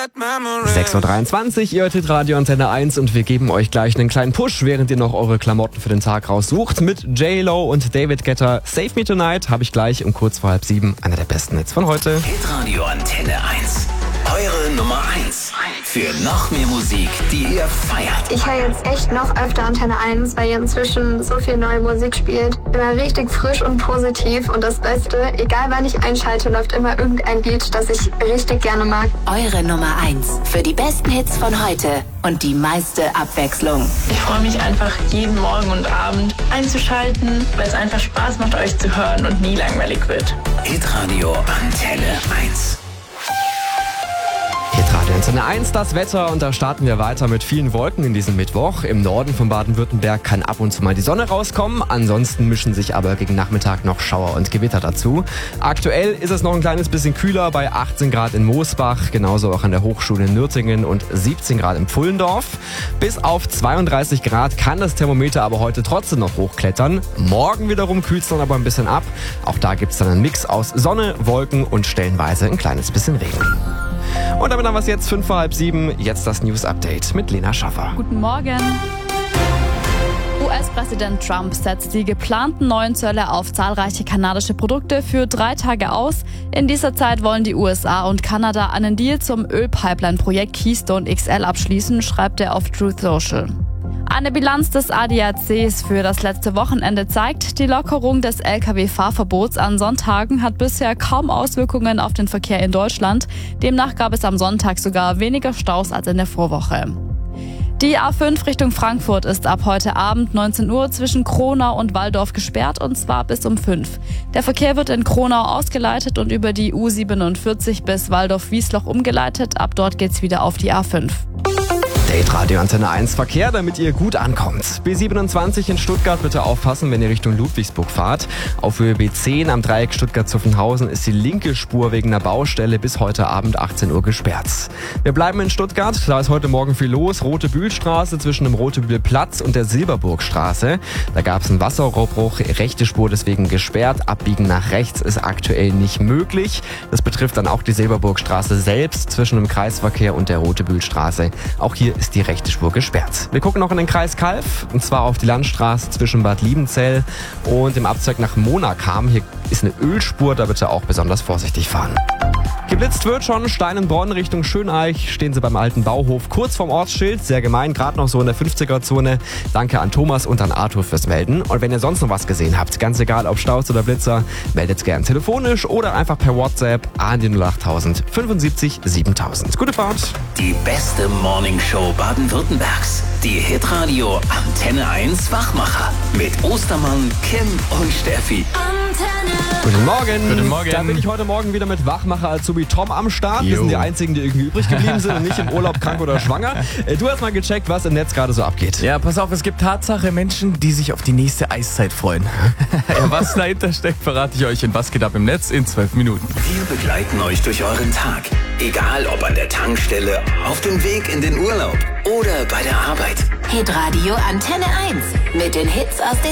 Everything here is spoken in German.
6.23 Uhr, ihr hört Radio Antenne 1 und wir geben euch gleich einen kleinen Push, während ihr noch eure Klamotten für den Tag raussucht. Mit J-Lo und David Guetta. Save Me Tonight habe ich gleich um kurz vor 7:30 einer der besten Hits von heute. Hitradio Antenne 1. Eure Nummer 1. Für noch mehr Musik, die ihr feiert. Ich höre jetzt echt noch öfter Antenne 1, weil ihr inzwischen so viel neue Musik spielt. Immer richtig frisch und positiv. Und das Beste, egal wann ich einschalte, läuft immer irgendein Lied, das ich richtig gerne mag. Eure Nummer 1 für die besten Hits von heute und die meiste Abwechslung. Ich freue mich einfach, jeden Morgen und Abend einzuschalten, weil es einfach Spaß macht, euch zu hören und nie langweilig wird. Hitradio Antenne 1. Hitradio Antenne 1, das Wetter, und da starten wir weiter mit vielen Wolken in diesem Mittwoch. Im Norden von Baden-Württemberg kann ab und zu mal die Sonne rauskommen, ansonsten mischen sich aber gegen Nachmittag noch Schauer und Gewitter dazu. Aktuell ist es noch ein kleines bisschen kühler, bei 18 Grad in Moosbach, genauso auch an der Hochschule in Nürtingen und 17 Grad in Pfullendorf. Bis auf 32 Grad kann das Thermometer aber heute trotzdem noch hochklettern. Morgen wiederum kühlt es dann aber ein bisschen ab. Auch da gibt es dann einen Mix aus Sonne, Wolken und stellenweise ein kleines bisschen Regen. Und damit haben wir es jetzt 6:55, jetzt das News-Update mit Lena Schaffer. Guten Morgen. US-Präsident Trump setzt die geplanten neuen Zölle auf zahlreiche kanadische Produkte für 3 Tage aus. In dieser Zeit wollen die USA und Kanada einen Deal zum Ölpipeline-Projekt Keystone XL abschließen, schreibt er auf Truth Social. Eine Bilanz des ADACs für das letzte Wochenende zeigt, die Lockerung des Lkw-Fahrverbots an Sonntagen hat bisher kaum Auswirkungen auf den Verkehr in Deutschland. Demnach gab es am Sonntag sogar weniger Staus als in der Vorwoche. Die A5 Richtung Frankfurt ist ab heute Abend 19 Uhr zwischen Kronau und Walldorf gesperrt, und zwar bis um 5. Der Verkehr wird in Kronau ausgeleitet und über die U47 bis Walldorf-Wiesloch umgeleitet. Ab dort geht's wieder auf die A5. Radio Antenne 1 Verkehr, damit ihr gut ankommt. B27 in Stuttgart, bitte aufpassen, wenn ihr Richtung Ludwigsburg fahrt. Auf Höhe B10 am Dreieck Stuttgart-Zuffenhausen ist die linke Spur wegen einer Baustelle bis heute Abend 18 Uhr gesperrt. Wir bleiben in Stuttgart, da ist heute Morgen viel los. Rotebühlstraße zwischen dem Rotebühlplatz und der Silberburgstraße. Da gab es einen Wasserrohrbruch, rechte Spur deswegen gesperrt. Abbiegen nach rechts ist aktuell nicht möglich. Das betrifft dann auch die Silberburgstraße selbst zwischen dem Kreisverkehr und der Rotebühlstraße. Auch hier ist die rechte Spur gesperrt. Wir gucken noch in den Kreis Calw, und zwar auf die Landstraße zwischen Bad Liebenzell und dem Abzweig nach Monakam. Hier ist eine Ölspur, da bitte auch besonders vorsichtig fahren. Geblitzt wird schon, Steinenbronn Richtung Schöneich, stehen sie beim alten Bauhof kurz vorm Ortsschild, sehr gemein, gerade noch so in der 50er-Zone. Danke an Thomas und an Arthur fürs Melden. Und wenn ihr sonst noch was gesehen habt, ganz egal ob Staus oder Blitzer, meldet gern telefonisch oder einfach per WhatsApp an die 08000 75 7000. Gute Fahrt! Die beste Morningshow Baden-Württembergs. Die Hitradio Antenne 1 Wachmacher mit Ostermann, Kim und Steffi. Guten Morgen. Guten Morgen. Da bin ich heute Morgen wieder mit Wachmacher Azubi Tom am Start. Wir sind die Einzigen, die irgendwie übrig geblieben sind und nicht im Urlaub, krank oder schwanger. Du hast mal gecheckt, was im Netz gerade so abgeht. Ja, pass auf, es gibt Tatsache Menschen, die sich auf die nächste Eiszeit freuen. Ja, was dahinter steckt, verrate ich euch in Was geht ab im Netz in 12 Minuten. Wir begleiten euch durch euren Tag. Egal ob an der Tankstelle, auf dem Weg in den Urlaub oder bei der Arbeit. Hitradio Antenne 1 mit den Hits aus den